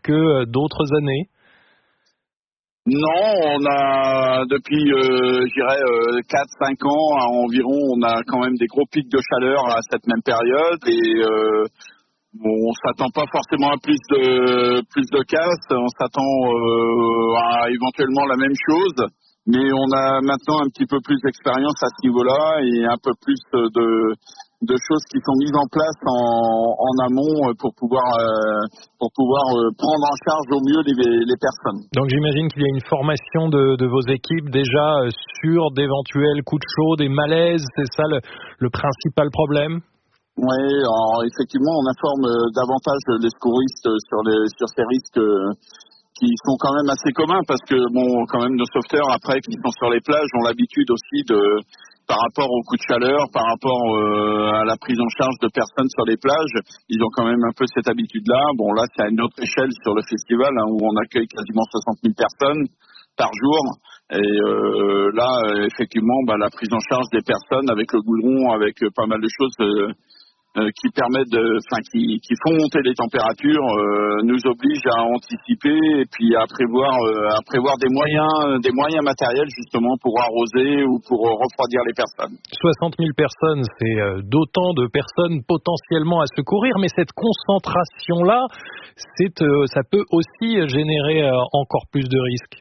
que d'autres années? Non, on a depuis, 4-5 ans environ, on a quand même des gros pics de chaleur à cette même période et on s'attend pas forcément à plus de casse, on s'attend à éventuellement la même chose, mais on a maintenant un petit peu plus d'expérience à ce niveau-là et un peu plus de choses qui sont mises en place en amont pour pouvoir prendre en charge au mieux les personnes. Donc j'imagine qu'il y a une formation de vos équipes déjà sur d'éventuels coups de chaud, des malaises, c'est ça le principal problème? Oui, alors effectivement, on informe davantage les secouristes sur ces risques qui sont quand même assez communs parce que bon, quand même nos sauveteurs après qui sont sur les plages ont l'habitude aussi par rapport aux coups de chaleur, par rapport à la prise en charge de personnes sur les plages, ils ont quand même un peu cette habitude-là. Bon là, c'est à une autre échelle sur le festival où on accueille quasiment 60 000 personnes par jour. Et là, effectivement, la prise en charge des personnes avec le goudron, avec pas mal de choses qui permettent qui font monter les températures, nous obligent à anticiper et puis à prévoir des moyens matériels justement pour arroser ou pour refroidir les personnes. 60 000 personnes, c'est d'autant de personnes potentiellement à secourir, mais cette concentration-là, ça peut aussi générer encore plus de risques.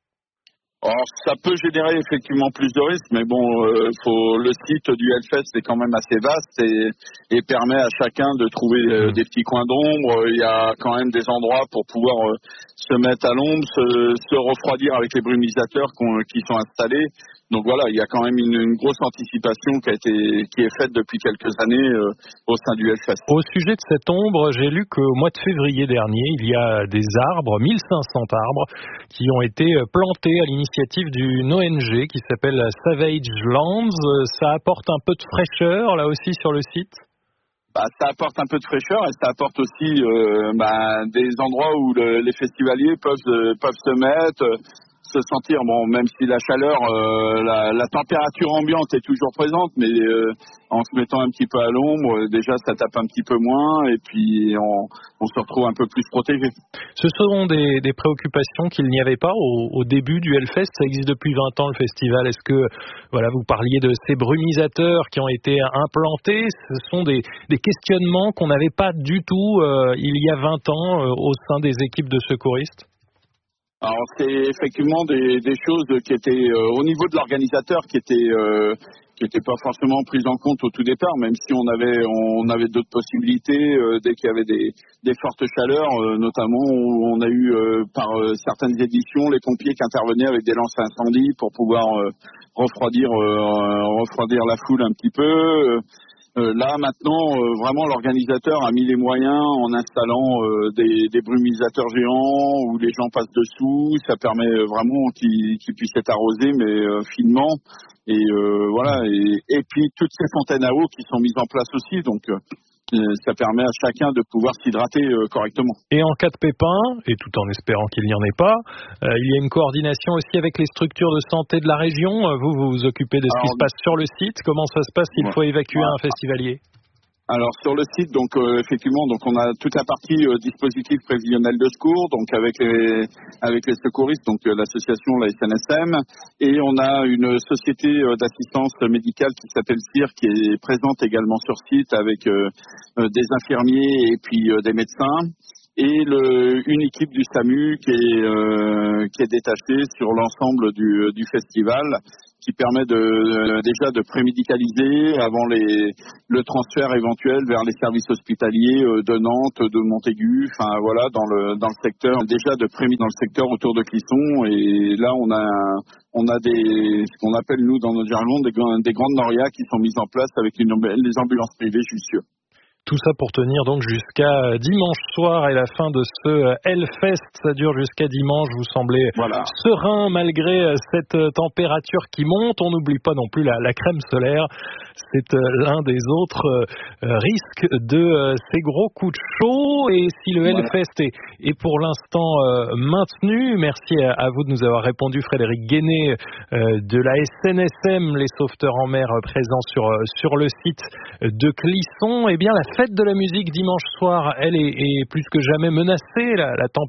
Alors, ça peut générer effectivement plus de risques, mais bon, le site du Hellfest est quand même assez vaste et permet à chacun de trouver des petits coins d'ombre. Il y a quand même des endroits pour pouvoir se mettre à l'ombre, se refroidir avec les brumisateurs qui sont installés. Donc voilà, il y a quand même une grosse anticipation qui est faite depuis quelques années au sein du Hellfest. Au sujet de cette ombre, j'ai lu qu'au mois de février dernier, il y a des arbres, 1500 arbres, qui ont été plantés à l'initiative d'une ONG qui s'appelle Savage Lands. Ça apporte un peu de fraîcheur là aussi sur le site? Ça apporte un peu de fraîcheur et ça apporte aussi des endroits où les festivaliers peuvent se mettre, se sentir, bon, même si la chaleur, la température ambiante est toujours présente, mais en se mettant un petit peu à l'ombre, déjà ça tape un petit peu moins et puis on se retrouve un peu plus protégé. Ce sont des préoccupations qu'il n'y avait pas au début du Hellfest. Ça existe depuis 20 ans le festival. Est-ce que, voilà, vous parliez de ces brumisateurs qui ont été implantés, ce sont des questionnements qu'on n'avait pas du tout il y a 20 ans au sein des équipes de secouristes? Alors c'est effectivement des choses qui étaient au niveau de l'organisateur qui étaient pas forcément prises en compte au tout départ, même si on avait d'autres possibilités dès qu'il y avait des fortes chaleurs, notamment où on a eu par certaines éditions les pompiers qui intervenaient avec des lances à incendie pour pouvoir refroidir la foule un petit peu. Là maintenant, vraiment l'organisateur a mis les moyens en installant des brumisateurs géants où les gens passent dessous. Ça permet vraiment qu'ils puissent être arrosés, mais finement. Et voilà. Et puis toutes ces fontaines à eau qui sont mises en place aussi. Donc ça permet à chacun de pouvoir s'hydrater correctement. Et en cas de pépin, et tout en espérant qu'il n'y en ait pas, il y a une coordination aussi avec les structures de santé de la région. Vous vous occupez de ce qui se passe sur le site. Comment ça se passe s'il faut évacuer un festivalier? Alors sur le site, donc effectivement, donc on a toute la partie dispositif prévisionnel de secours, donc avec les secouristes, donc l'association, la SNSM, et on a une société d'assistance médicale qui s'appelle CIR, qui est présente également sur site avec des infirmiers et puis des médecins. Et une équipe du SAMU qui est détachée sur l'ensemble du festival, qui permet déjà de prémédicaliser avant le transfert éventuel vers les services hospitaliers de Nantes, de Montaigu, enfin voilà, dans le secteur, déjà de dans le secteur autour de Clisson. Et là on a ce qu'on appelle nous dans notre jargon des grandes norias qui sont mises en place avec les ambulances privées Jussieu. Tout ça pour tenir donc jusqu'à dimanche soir et la fin de ce Hellfest. Ça dure jusqu'à dimanche. Vous semblez serein malgré cette température qui monte. On n'oublie pas non plus la crème solaire. C'est l'un des autres risques de ces gros coups de chaud. Et si le Hellfest est pour l'instant maintenu, merci à vous de nous avoir répondu, Frédéric Guéné de la SNSM, les sauveteurs en mer présents sur le site de Clisson. Eh bien, la fête de la musique dimanche soir, elle est plus que jamais menacée. La température